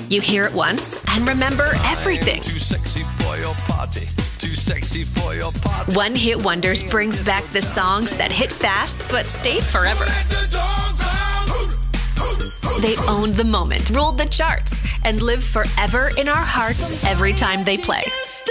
You hear it once and remember everything. Too sexy for your party. Too sexy for your party. One Hit Wonders brings back the songs that hit fast but stayed forever. They owned the moment, ruled the charts, and live forever in our hearts every time they play.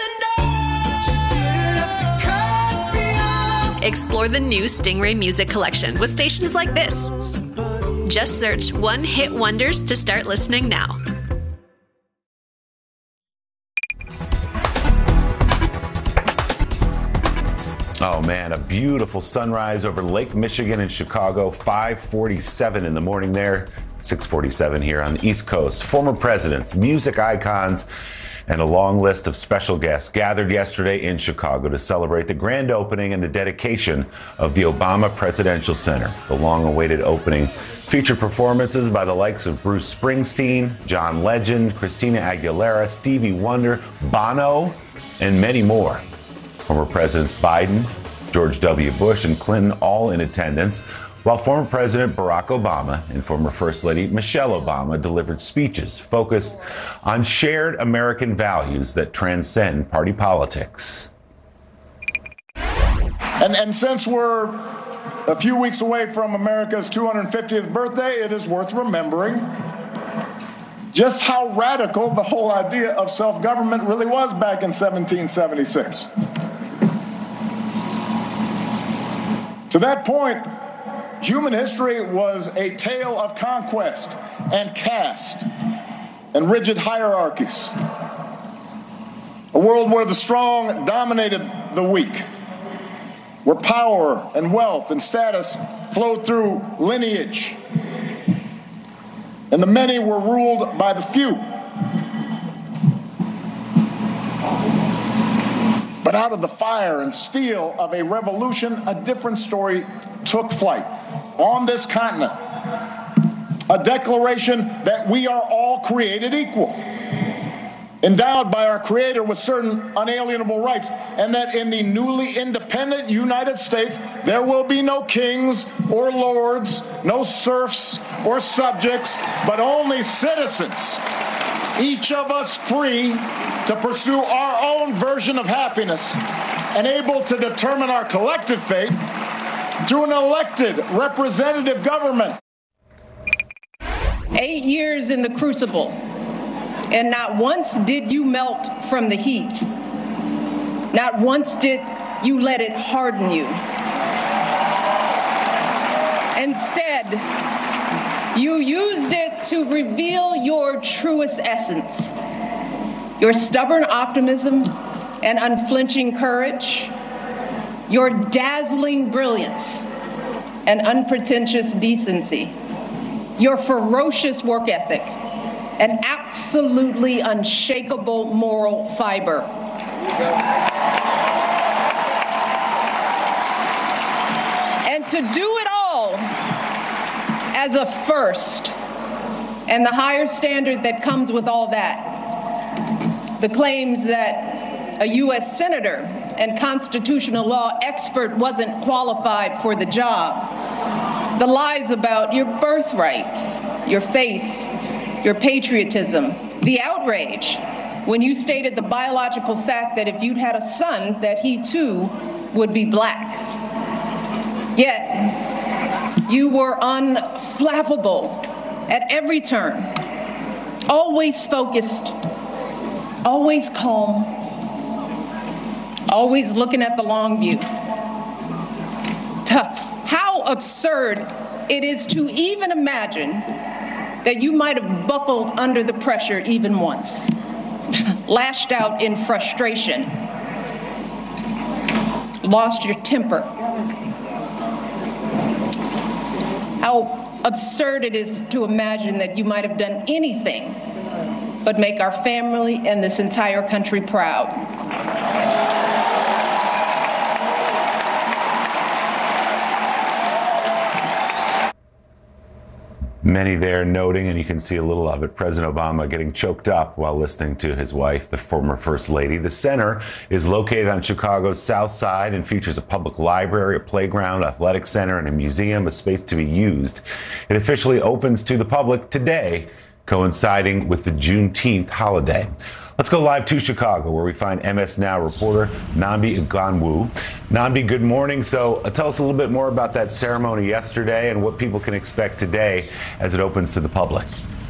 Explore the new Stingray Music Collection with stations like this. Just search One Hit Wonders to start listening now. Oh man, a beautiful sunrise over Lake Michigan in Chicago, 5:47 in the morning there, 6:47 here on the East Coast. Former presidents, music icons, and a long list of special guests gathered yesterday in Chicago to celebrate the grand opening and the dedication of the Obama Presidential Center. The long-awaited opening featured performances by the likes of Bruce Springsteen, John Legend, Christina Aguilera, Stevie Wonder, Bono, and many more. Former Presidents Biden, George W. Bush, and Clinton all in attendance, while former President Barack Obama and former First Lady Michelle Obama delivered speeches focused on shared American values that transcend party politics. And since we're a few weeks away from America's 250th birthday, it is worth remembering just how radical the whole idea of self-government really was back in 1776. To that point, human history was a tale of conquest and caste and rigid hierarchies. A world where the strong dominated the weak, where power and wealth and status flowed through lineage, and the many were ruled by the few. But out of the fire and steel of a revolution, a different story took flight on this continent. A declaration that we are all created equal, endowed by our Creator with certain unalienable rights, and that in the newly independent United States, there will be no kings or lords, no serfs or subjects, but only citizens, each of us free to pursue our own version of happiness and able to determine our collective fate through an elected representative government. 8 years in the crucible, and not once did you melt from the heat. Not once did you let it harden you. Instead, you used it to reveal your truest essence, your stubborn optimism and unflinching courage, your dazzling brilliance and unpretentious decency, your ferocious work ethic, and absolutely unshakable moral fiber. And to do it all as a first, and the higher standard that comes with all that, the claims that a U.S. senator and constitutional law expert wasn't qualified for the job, the lies about your birthright, your faith, your patriotism, the outrage when you stated the biological fact that if you'd had a son, that he too would be black. Yet, you were unflappable at every turn, always focused, always calm, always looking at the long view. How absurd it is to even imagine that you might have buckled under the pressure even once, lashed out in frustration, lost your temper. How absurd it is to imagine that you might have done anything but make our family and this entire country proud. Many there noting, and you can see a little of it, President Obama getting choked up while listening to his wife, the former First Lady. The center is located on Chicago's South Side and features a public library, a playground, athletic center, and a museum, a space to be used. It officially opens to the public today, coinciding with the Juneteenth holiday. Let's go live to Chicago, where we find MS Now reporter Nnamdi Ngannou. Nnamdi, good morning. So tell us a little bit more about that ceremony yesterday and what people can expect today as it opens to the public.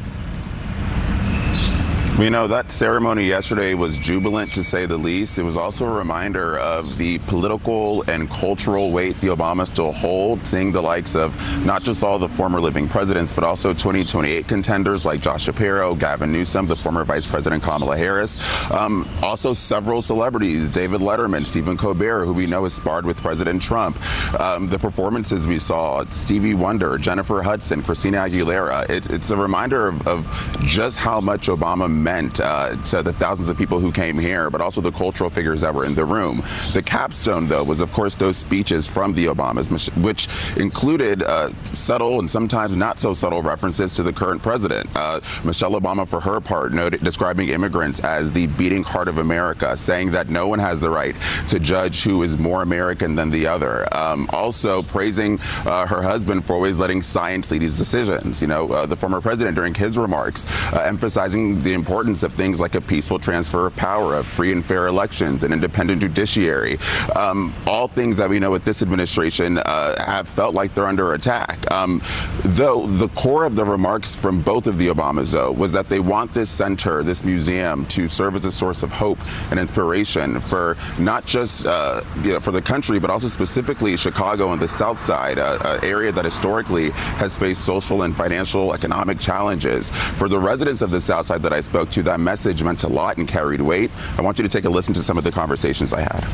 You know, that ceremony yesterday was jubilant, to say the least. It was also a reminder of the political and cultural weight the Obamas still hold, seeing the likes of not just all the former living presidents, but also 2028 contenders like Josh Shapiro, Gavin Newsom, the former Vice President Kamala Harris. Also several celebrities, David Letterman, Stephen Colbert, who we know has sparred with President Trump. The performances we saw, Stevie Wonder, Jennifer Hudson, Christina Aguilera. It's a reminder of just how much Obama meant to the thousands of people who came here, but also the cultural figures that were in the room. The capstone, though, was, of course, those speeches from the Obamas, which included subtle and sometimes not so subtle references to the current president. Michelle Obama, for her part, describing immigrants as the beating heart of America, saying that no one has the right to judge who is more American than the other. Also praising her husband for always letting science lead his decisions. You know, the former president, during his remarks, emphasizing the importance of things like a peaceful transfer of power, of free and fair elections, an independent judiciary, all things that we know with this administration have felt like they're under attack. Though the core of the remarks from both of the Obamas, though, was that they want this center, this museum, to serve as a source of hope and inspiration for not just for the country, but also specifically Chicago and the South Side, an area that historically has faced social and financial economic challenges. For the residents of the South Side that I spoke to, that message meant a lot and carried weight. I want you to take a listen to some of the conversations I had.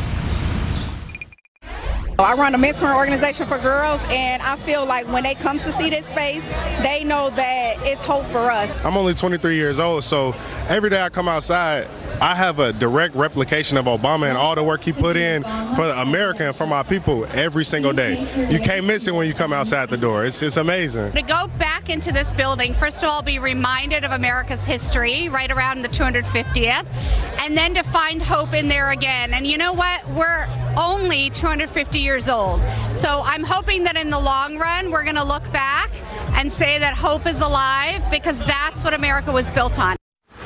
I run a mentoring organization for girls, and I feel like when they come to see this space, they know that it's hope for us. I'm only 23 years old, so every day I come outside, I have a direct replication of Obama and all the work he put in for America and for my people every single day. You can't miss it when you come outside the door. It's amazing. To go back into this building, first of all, be reminded of America's history right around the 250th, and then to find hope in there again. And you know what? We're only 250 years old. So I'm hoping that in the long run, we're going to look back and say that hope is alive, because that's what America was built on.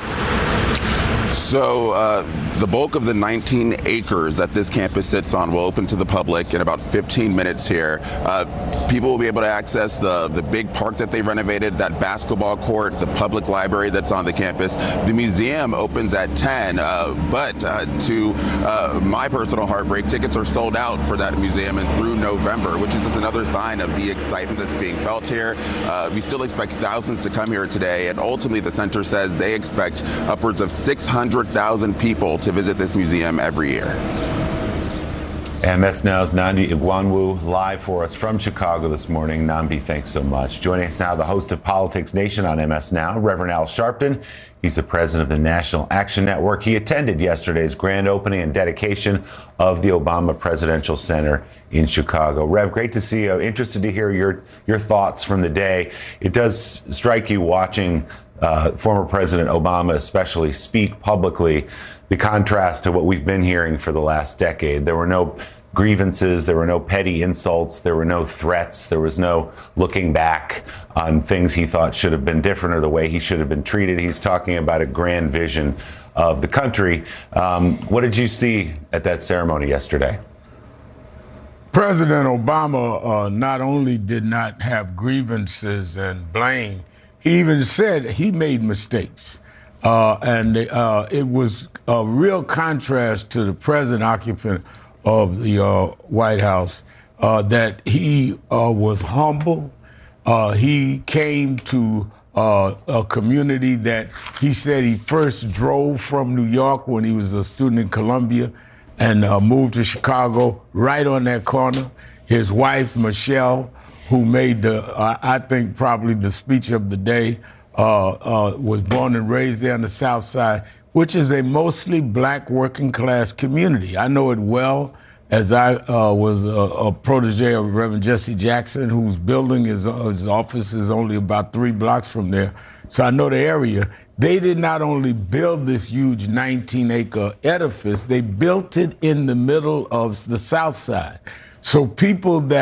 So the bulk of the 19 acres that this campus sits on will open to the public in about 15 minutes here. People will be able to access the big park that they renovated, that basketball court, the public library that's on the campus. The museum opens at 10, but to my personal heartbreak, tickets are sold out for that museum and through November, which is just another sign of the excitement that's being felt here. We still expect thousands to come here today, and ultimately the center says they expect upwards of 600,000 people to visit this museum every year. MS Now's Nnamdi Ngannou live for us from Chicago this morning. Nnamdi, thanks so much. Joining us now, the host of Politics Nation on MS Now, Reverend Al Sharpton. He's the president of the National Action Network. He attended yesterday's grand opening and dedication of the Obama Presidential Center in Chicago. Rev, great to see you. Interested to hear your thoughts from the day. It does strike you watching former President Obama especially speak publicly, the contrast to what we've been hearing for the last decade. There were no grievances, there were no petty insults, there were no threats, there was no looking back on things he thought should have been different or the way he should have been treated. He's talking about a grand vision of the country. What did you see at that ceremony yesterday? President Obama not only did not have grievances and blame, he even said he made mistakes. And it was a real contrast to the present occupant of the White House, that he was humble. He came to a community that he said he first drove from New York when he was a student in Columbia and moved to Chicago right on that corner. His wife, Michelle, who made I think probably the speech of the day, was born and raised there on the South Side, which is a mostly black working class community. I know it well, as I was a protege of Reverend Jesse Jackson, whose building his office is only about 3 blocks from there. So I know the area. They did not only build this huge 19-acre edifice, they built it in the middle of the South Side. So people that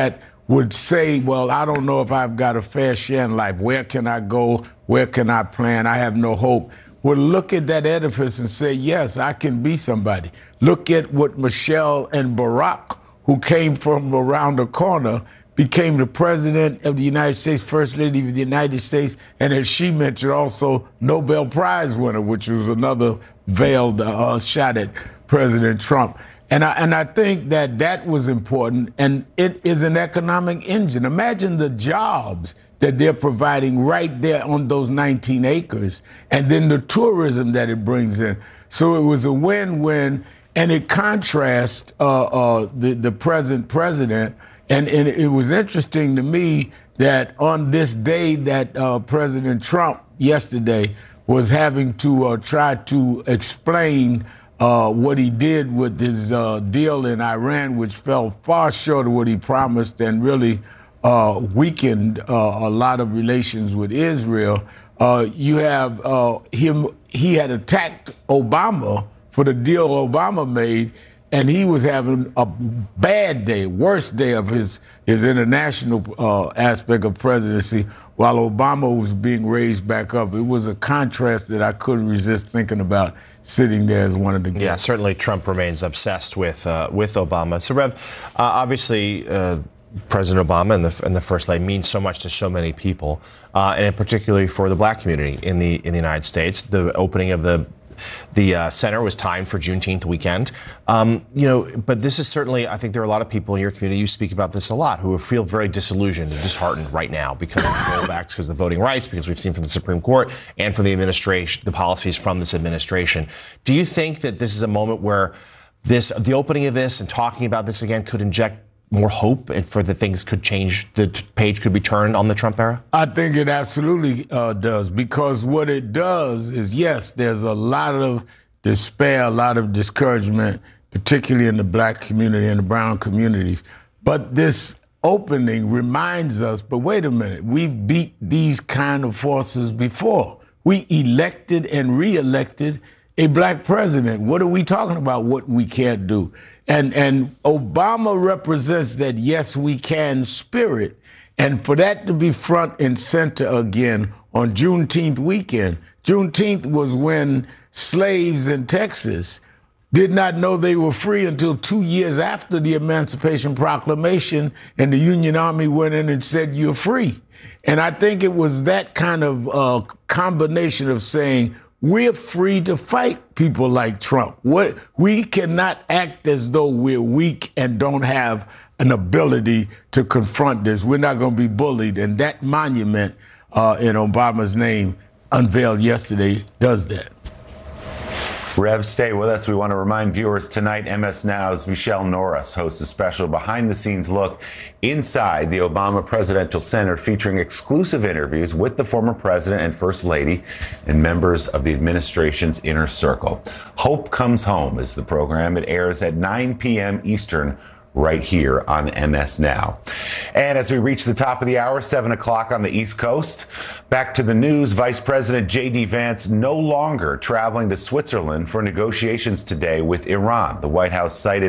would say, well, I don't know if I've got a fair share in life. Where can I go? Where can I plan? I have no hope. Would look at that edifice and say, yes, I can be somebody. Look at what Michelle and Barack, who came from around the corner, became the president of the United States, first lady of the United States, and as she mentioned, also Nobel Prize winner, which was another veiled shot at President Trump. And I think that was important, and it is an economic engine. Imagine the jobs that they're providing right there on those 19 acres, and then the tourism that it brings in. So it was a win-win, and it contrasts the present president. And it was interesting to me that on this day that President Trump yesterday was having to try to explain what he did with his deal in Iran, which fell far short of what he promised and really weakened a lot of relations with Israel. You have he had attacked Obama for the deal Obama made, and he was having a bad day, worst day of his international aspect of presidency, while Obama was being raised back up. It was a contrast that I couldn't resist thinking about sitting there as one of the guests. Yeah, certainly Trump remains obsessed with Obama. So, Rev, obviously, President Obama and the First Lady means so much to so many people, and particularly for the Black community in the United States. The opening of the center was timed for Juneteenth weekend. But this is certainly, I think there are a lot of people in your community, you speak about this a lot, who feel very disillusioned and disheartened right now because of the rollbacks, because of the voting rights, because we've seen from the Supreme Court and from the administration, the policies from this administration. Do you think that this is a moment where the opening of this and talking about this again could inject more hope and for the things could change, the page could be turned on the Trump era? I think it absolutely does, because what it does is, yes, there's a lot of despair, a lot of discouragement, particularly in the Black community and the brown communities. But this opening reminds us, but wait a minute, we beat these kind of forces before. We elected and re-elected a Black president. What are we talking about, what we can't do? And Obama represents that yes, we can spirit. And for that to be front and center again on Juneteenth weekend. Juneteenth was when slaves in Texas did not know they were free until 2 years after the Emancipation Proclamation, and the Union Army went in and said, you're free. And I think it was that kind of combination of saying, we're free to fight people like Trump. We cannot act as though we're weak and don't have an ability to confront this. We're not going to be bullied. And that monument in Obama's name unveiled yesterday does that. Rev, stay with us. We want to remind viewers tonight, MS Now's Michelle Norris hosts a special behind-the-scenes look inside the Obama Presidential Center, featuring exclusive interviews with the former president and first lady and members of the administration's inner circle. Hope Comes Home is the program. It airs at 9 p.m. Eastern right here on MS Now. And as we reach the top of the hour, 7 o'clock on the East Coast, back to the news. Vice President J.D. Vance no longer traveling to Switzerland for negotiations today with Iran. The White House cited